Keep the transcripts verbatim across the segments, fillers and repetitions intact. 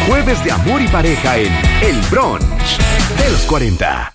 Jueves de amor y pareja en El Brunch de los cuarenta.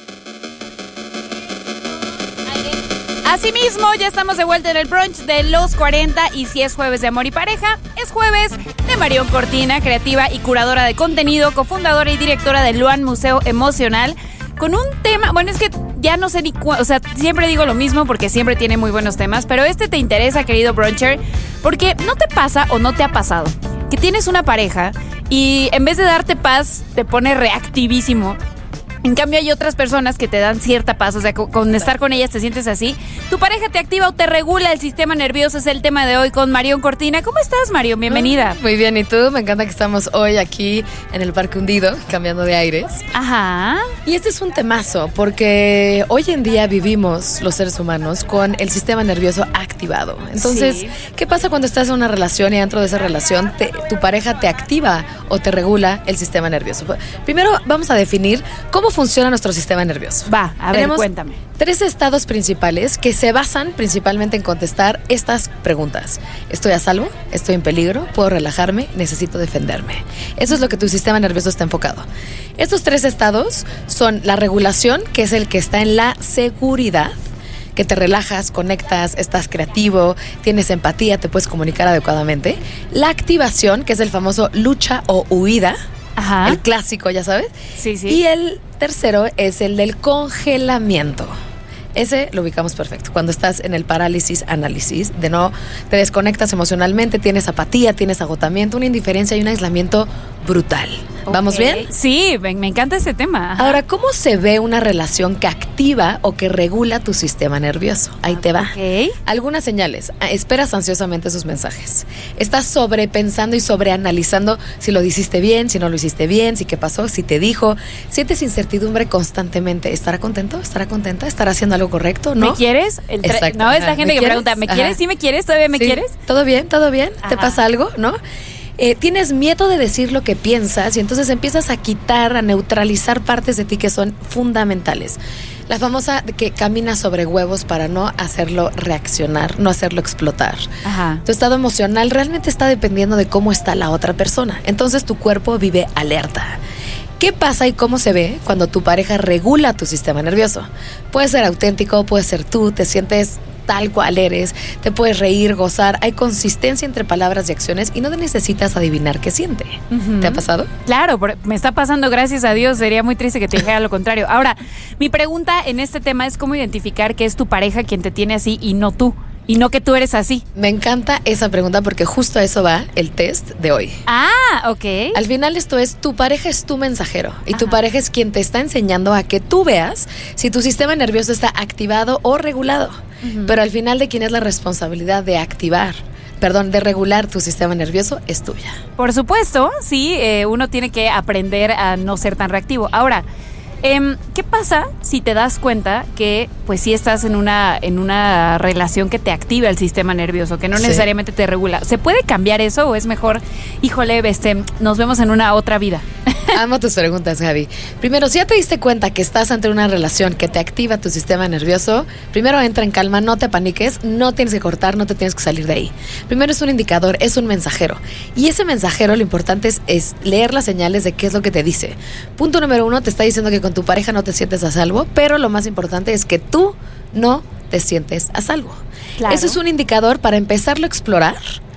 Asimismo, ya estamos de vuelta en el brunch de los cuarenta y si es jueves de amor y pareja, es jueves de Marion Cortina, creativa y curadora de contenido, cofundadora y directora del Luan Museo Emocional, con un tema, bueno, es que ya no sé ni cuál, o sea, siempre digo lo mismo porque siempre tiene muy buenos temas, pero este te interesa, querido bruncher, porque no te pasa o no te ha pasado que tienes una pareja y en vez de darte paz, te pone reactivísimo. En cambio hay otras personas que te dan cierta paz, o sea, con, con estar con ellas te sientes así. ¿Tu pareja te activa o te regula el sistema nervioso? Es el tema de hoy con Marion Cortina. ¿Cómo estás, Marion? Bienvenida. Muy bien, ¿y tú? Me encanta que estamos hoy aquí en el Parque Hundido, cambiando de aires. Ajá. Y este es un temazo, porque hoy en día vivimos los seres humanos con el sistema nervioso activado. Entonces, sí. ¿Qué pasa cuando estás en una relación y dentro de esa relación te, tu pareja te activa o te regula el sistema nervioso? Primero vamos a definir cómo funciona nuestro sistema nervioso. Va, a ver, cuéntame. Tres estados principales que se basan principalmente en contestar estas preguntas. ¿Estoy a salvo? ¿Estoy en peligro? ¿Puedo relajarme? ¿Necesito defenderme? Eso es lo que tu sistema nervioso está enfocado. Estos tres estados son la regulación, que es el que está en la seguridad, que te relajas, conectas, estás creativo, tienes empatía, te puedes comunicar adecuadamente. La activación, que es el famoso lucha o huida. Ajá. El clásico, ya sabes. Sí, sí. Y el tercero es el del congelamiento. Ese lo ubicamos perfecto. Cuando estás en el parálisis análisis, de no te desconectas emocionalmente, tienes apatía, tienes agotamiento, una indiferencia y un aislamiento brutal. Okay. ¿Vamos bien? Sí, me, me encanta ese tema. Ajá. Ahora, ¿cómo se ve una relación que activa o que regula tu sistema nervioso? Ahí te va. Okay. Algunas señales. Esperas ansiosamente sus mensajes. Estás sobrepensando y sobreanalizando si lo hiciste bien, si no lo hiciste bien, si qué pasó, si te dijo. Sientes incertidumbre constantemente. ¿Estará contento? ¿Estará contenta? ¿Estará haciendo algo correcto? ¿No? ¿Me quieres? El tra- Exacto. No, es la Ajá. gente que quieres? pregunta, ¿me Ajá. quieres? ¿Sí me quieres? ¿Todavía me sí. quieres? ¿Todo bien? ¿Todo bien? Ajá. ¿Te pasa algo? ¿No? Eh, tienes miedo de decir lo que piensas y entonces empiezas a quitar, a neutralizar partes de ti que son fundamentales. La famosa que camina sobre huevos para no hacerlo reaccionar, no hacerlo explotar. Ajá. Tu estado emocional realmente está dependiendo de cómo está la otra persona. Entonces tu cuerpo vive alerta. ¿Qué pasa y cómo se ve cuando tu pareja regula tu sistema nervioso? Puede ser auténtico, puede ser tú, te sientes tal cual eres, te puedes reír, gozar, hay consistencia entre palabras y acciones y no necesitas adivinar qué siente. Uh-huh. ¿Te ha pasado? Claro, me está pasando, gracias a Dios, sería muy triste que te dijera lo contrario. Ahora, mi pregunta en este tema es cómo identificar que es tu pareja quien te tiene así y no tú. Y no que tú eres así. Me encanta esa pregunta porque justo a eso va el test de hoy. Ah, ok. Al final esto es, tu pareja es tu mensajero y Ajá. tu pareja es quien te está enseñando a que tú veas si tu sistema nervioso está activado o regulado. Uh-huh. Pero al final de quién es la responsabilidad de activar, perdón, de regular tu sistema nervioso es tuya. Por supuesto, sí, eh, uno tiene que aprender a no ser tan reactivo. Ahora, Eh, ¿qué pasa si te das cuenta que pues sí estás en una en una relación que te activa el sistema nervioso, que no sí. necesariamente te regula? ¿Se puede cambiar eso o es mejor, híjole, este, nos vemos en una otra vida? Amo tus preguntas, Gaby. Primero, si ya te diste cuenta que estás ante una relación que te activa tu sistema nervioso, primero entra en calma, no te paniques, no tienes que cortar, no te tienes que salir de ahí. Primero es un indicador, es un mensajero. Y ese mensajero lo importante es, es leer las señales de qué es lo que te dice. Punto número uno, te está diciendo que con tu pareja no te sientes a salvo, pero lo más importante es que tú no te sientes a salvo. Claro. Eso es un indicador para empezarlo a explorar,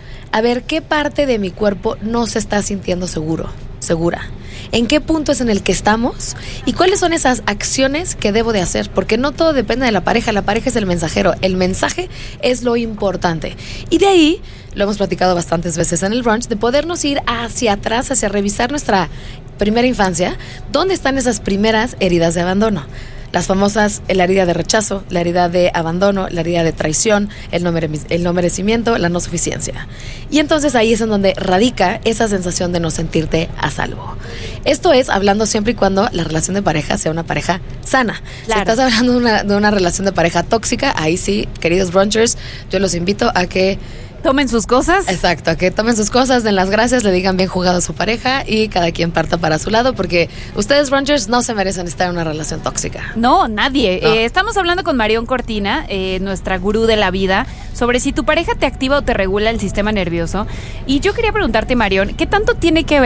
a ver qué parte de mi cuerpo no se está sintiendo seguro, segura. ¿En qué punto es en el que estamos? ¿Y cuáles son esas acciones que debo de hacer? Porque no todo depende de la pareja, la pareja es el mensajero, el mensaje es lo importante. Y de ahí, lo hemos platicado bastantes veces en el brunch, de podernos ir hacia atrás, hacia revisar nuestra primera infancia, ¿dónde están esas primeras heridas de abandono? Las famosas, la herida de rechazo, la herida de abandono, la herida de traición, el no, mere- el no merecimiento, la no suficiencia. Y entonces ahí es en donde radica esa sensación de no sentirte a salvo. Esto es hablando siempre y cuando la relación de pareja sea una pareja sana. Claro. Si estás hablando de una, de una relación de pareja tóxica, ahí sí, queridos brunchers, yo los invito a que tomen sus cosas. Exacto, que tomen sus cosas, den las gracias, le digan bien jugado a su pareja y cada quien parta para su lado, porque ustedes, brunchers, no se merecen estar en una relación tóxica. No, nadie. No. Eh, estamos hablando con Marion Cortina, eh, nuestra gurú de la vida, sobre si tu pareja te activa o te regula el sistema nervioso. Y yo quería preguntarte, Marion, ¿qué tanto tiene que ver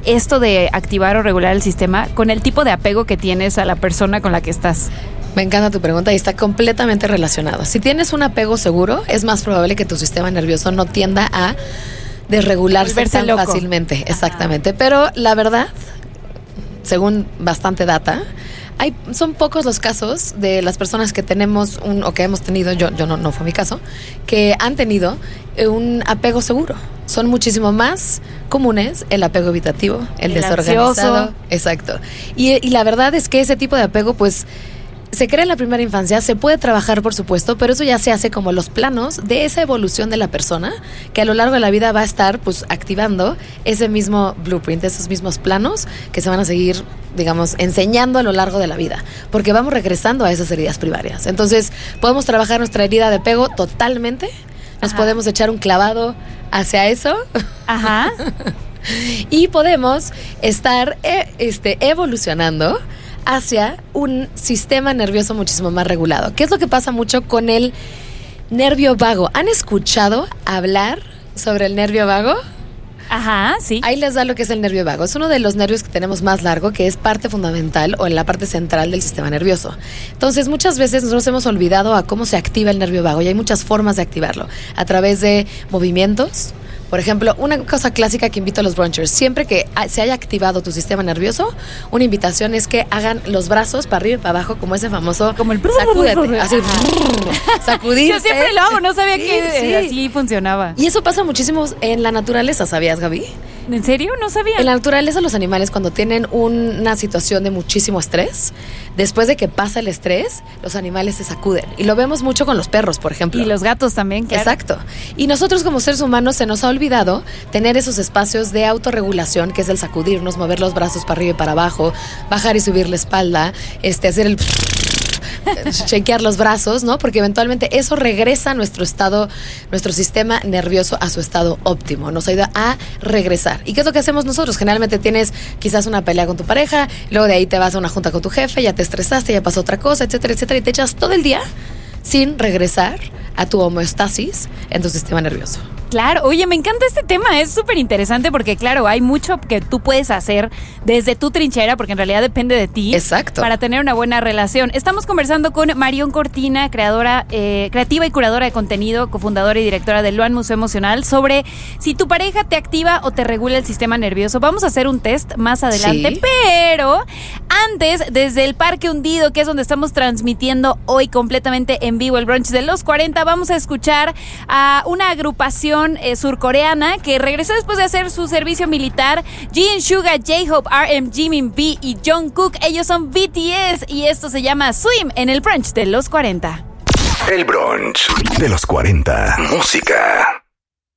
esto de activar o regular el sistema con el tipo de apego que tienes a la persona con la que estás? Me encanta tu pregunta y está completamente relacionado. Si tienes un apego seguro, es más probable que tu sistema nervioso no tienda a desregularse Volverse tan loco. fácilmente. Exactamente. Ajá. Pero la verdad, según bastante data, hay, son pocos los casos de las personas que tenemos un, o que hemos tenido, yo, yo no, no fue mi caso, que han tenido un apego seguro. Son muchísimo más comunes el apego evitativo, el, el desorganizado. Ansioso. Exacto. Y, y la verdad es que ese tipo de apego, pues, se crea en la primera infancia, se puede trabajar, por supuesto, pero eso ya se hace como los planos de esa evolución de la persona, que a lo largo de la vida va a estar, pues, activando ese mismo blueprint, esos mismos planos que se van a seguir, digamos, enseñando a lo largo de la vida, porque vamos regresando a esas heridas primarias. Entonces, podemos trabajar nuestra herida de apego totalmente, nos Ajá. podemos echar un clavado hacia eso. Ajá. Y podemos estar eh, este, evolucionando hacia un sistema nervioso muchísimo más regulado. ¿Qué es lo que pasa mucho con el nervio vago? ¿Han escuchado hablar sobre el nervio vago? Ajá, sí. Ahí les da lo que es el nervio vago. Es uno de los nervios que tenemos más largo, que es parte fundamental o en la parte central del sistema nervioso. Entonces, muchas veces nosotros hemos olvidado a cómo se activa el nervio vago y hay muchas formas de activarlo. A través de movimientos. Por ejemplo, una cosa clásica que invito a los brunchers, siempre que se haya activado tu sistema nervioso, una invitación es que hagan los brazos para arriba y para abajo, como ese famoso como el sacúdete, así, sacudirte. Yo siempre lo hago, no sabía sí, que sí. así funcionaba. Y eso pasa muchísimo en la naturaleza, ¿sabías, Gaby? ¿En serio? No sabía. En la naturaleza, los animales, cuando tienen una situación de muchísimo estrés, después de que pasa el estrés, los animales se sacuden. Y lo vemos mucho con los perros, por ejemplo. Y los gatos también, claro. Exacto. Y nosotros como seres humanos se nos ha olvidado tener esos espacios de autorregulación, que es el sacudirnos, mover los brazos para arriba y para abajo, bajar y subir la espalda, este, hacer el... chequear los brazos, ¿no? Porque eventualmente eso regresa a nuestro estado, nuestro sistema nervioso a su estado óptimo, nos ayuda a regresar. ¿Y qué es lo que hacemos nosotros? Generalmente tienes quizás una pelea con tu pareja, luego de ahí te vas a una junta con tu jefe, ya te estresaste, ya pasó otra cosa, etcétera, etcétera, y te echas todo el día sin regresar a tu homeostasis en tu sistema nervioso. Claro, oye, me encanta este tema, es súper interesante porque, claro, hay mucho que tú puedes hacer desde tu trinchera, porque en realidad depende de ti. Exacto. Para tener una buena relación. Estamos conversando con Marion Cortina, creadora, eh, creativa y curadora de contenido, cofundadora y directora del Luan Museo Emocional, sobre si tu pareja te activa o te regula el sistema nervioso. Vamos a hacer un test más adelante, sí. Pero antes, desde el Parque Hundido, que es donde estamos transmitiendo hoy completamente en vivo el brunch de los cuarenta, vamos a escuchar a una agrupación Eh, surcoreana que regresó después de hacer su servicio militar. Jin, Suga, J-Hope, R M, Jimin B y Jungkook. Ellos son B T S y esto se llama Swim en el brunch de los cuarenta. El brunch de los cuarenta. Música.